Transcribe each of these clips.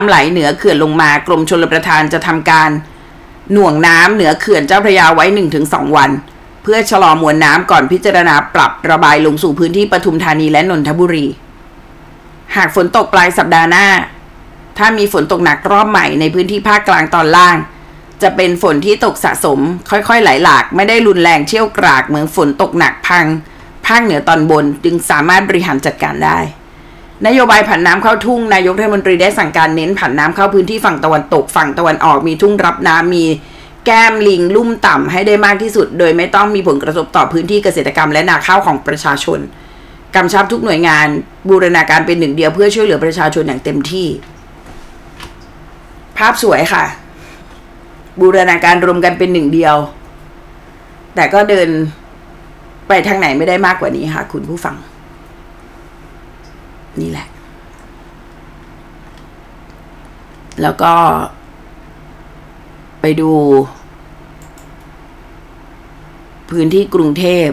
ำไหลเหนือเขื่อนลงมากรมชลประทานจะทำการหน่วงน้ำเหนือเขื่อนเจ้าพระยาไว้ 1-2 วันเพื่อชะลอมวลน้ำก่อนพิจารณาปรับระบายลงสู่พื้นที่ปทุมธานีและนนทบุรีหากฝนตกปลายสัปดาห์หน้าถ้ามีฝนตกหนักรอบใหม่ในพื้นที่ภาคกลางตอนล่างจะเป็นฝนที่ตกสะสมค่อยๆไหลหลากไม่ได้รุนแรงเชี่ยวกรากเหมือนฝนตกหนักภาคเหนือตอนบนจึงสามารถบริหารจัดการได้นโยบายผันน้ำเข้าทุ่งนายกรัฐมนตรีได้สั่งการเน้นผันน้ำเข้าพื้นที่ฝั่งตะวันตกฝั่งตะวันออกมีทุ่งรับน้ำมีแก้มลิงลุ่มต่ำให้ได้มากที่สุดโดยไม่ต้องมีผลกระทบต่อพื้นที่เกษตรกรรมและนาข้าวของประชาชนกำชับทุกหน่วยงานบูรณาการเป็นหนึ่งเดียวเพื่อช่วยเหลือประชาชนอย่างเต็มที่ภาพสวยค่ะบูรณาการรวมกันเป็นหนึ่งเดียวแต่ก็เดินไปทางไหนไม่ได้มากกว่านี้ค่ะคุณผู้ฟังนี่แหละแล้วก็ไปดูพื้นที่กรุงเทพ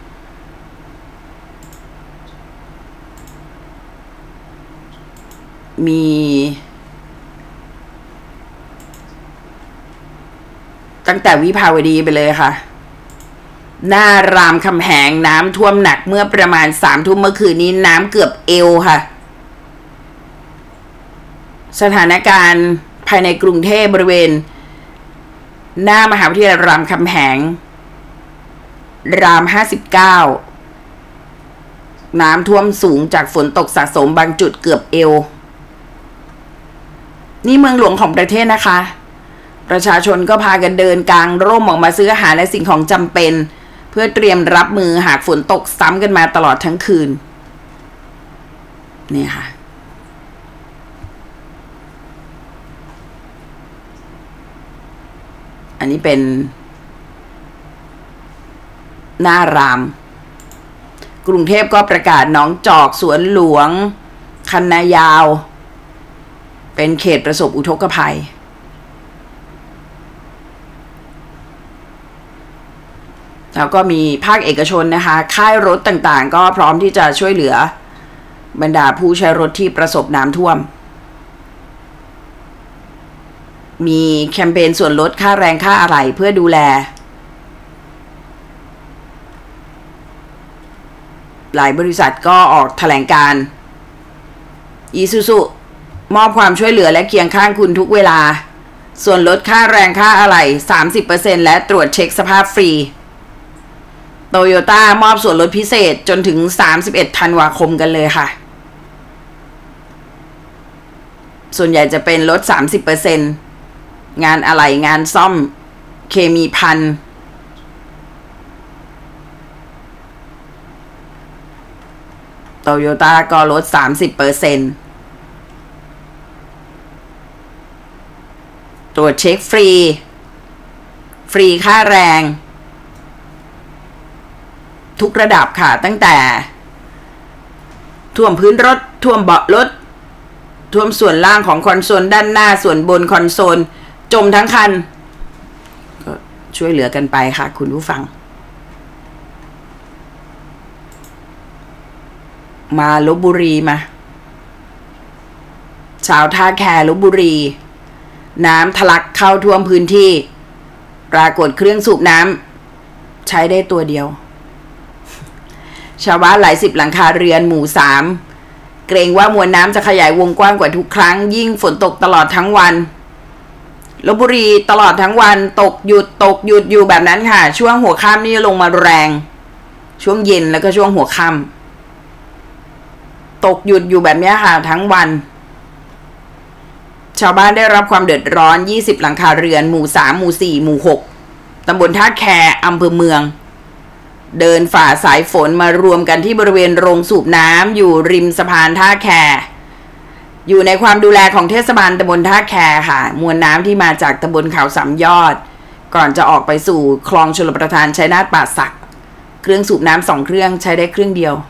มีตั้งแต่วิภาวดีไปเลยค่ะหน้ารามคำแหงน้ำท่วมหนักเมื่อประมาณ3 ทุ่มเมื่อคืนนี้น้ำเกือบเอวค่ะสถานการณ์ภายในกรุงเทพบริเวณหน้ามหาวิทยาลัยรามคำแหงราม59น้ำท่วมสูงจากฝนตกสะสมบางจุดเกือบเอวนี่เมืองหลวงของประเทศนะคะประชาชนก็พากันเดินกางร่มออกมาซื้ออาหารและสิ่งของจำเป็นเพื่อเตรียมรับมือหากฝนตกซ้ำกันมาตลอดทั้งคืนนี่ค่ะอันนี้เป็นหน้ารามกรุงเทพก็ประกาศหนองจอกสวนหลวงคันนายาวเป็นเขตประสบอุทกภัยแล้วก็มีภาคเอกชนนะคะค่ายรถต่างๆก็พร้อมที่จะช่วยเหลือบรรดาผู้ใช้รถที่ประสบน้ำท่วมมีแคมเปญส่วนลดค่าแรงค่าอะไหล่เพื่อดูแลหลายบริษัทก็ออกแถลงการณ์อีซูซุมอบความช่วยเหลือและเคียงข้างคุณทุกเวลาส่วนลดค่าแรงค่าอะไหล่ 30% และตรวจเช็คสภาพฟรีโตโยต้ามอบส่วนลดพิเศษจนถึง31 ธันวาคมกันเลยค่ะส่วนใหญ่จะเป็นลด 30% งานอะไหล่งานซ่อมเคมีภัณฑ์โตโยต้าก็ลด 30%ตรวจเช็คฟรีค่าแรงทุกระดับค่ะตั้งแต่ท่วมพื้นรถท่วมเบาะรถท่วมส่วนล่างของคอนโซลด้านหน้าส่วนบนคอนโซลจมทั้งคันก็ช่วยเหลือกันไปค่ะคุณผู้ฟังมาลพบุรีมาชาวท่าแคลพบุรีน้ำทะลักเข้าท่วมพื้นที่ปรากฏเครื่องสูบน้ำใช้ได้ตัวเดียวชาวบ้านหลาย10 หลังคาเรือนหมู่3เกรงว่ามวลน้ำจะขยายวงกว้างกว่าทุกครั้งยิ่งฝนตกตลอดทั้งวันลพบุรีตลอดทั้งวันตกหยุดอยู่แบบนั้นค่ะช่วงหัวค่ำนี่ลงมาแรงช่วงเย็นแล้วก็ช่วงหัวค่ำตกหยุดอยู่แบบนี้ค่ะทั้งวันชาวบ้านได้รับความเดือดร้อน20 หลังคาเรือนหมู่3หมู่4หมู่6ตำบลท่าแคอำเภอเมืองเดินฝ่าสายฝนมารวมกันที่บริเวณโรงสูบน้ำอยู่ริมสะพานท่าแคอยู่ในความดูแลของเทศบาลตำบลท่าแคค่ะมวลน้ำที่มาจากตำบลเขาสามยอดก่อนจะออกไปสู่คลองชลประทานชัยนาทป่าสักเครื่องสูบน้ำ2 เครื่องใช้ได้เครื่องเดียว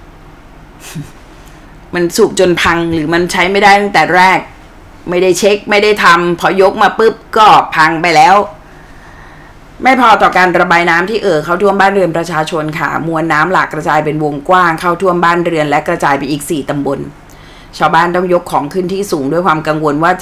มันสูบจนพังหรือมันใช้ไม่ได้ตั้งแต่แรกไม่ได้เช็คไม่ได้ทำพอยกมาปุ๊บก็พังไปแล้วไม่พอต่อการระบายน้ำที่เข้าท่วมบ้านเรือนประชาชนค่ะมวลน้ำหลากกระจายเป็นวงกว้างเข้าท่วมบ้านเรือนและกระจายไปอีก4 ตำบลชาวบ้านต้องยกของขึ้นที่สูงด้วยความกังวลว่า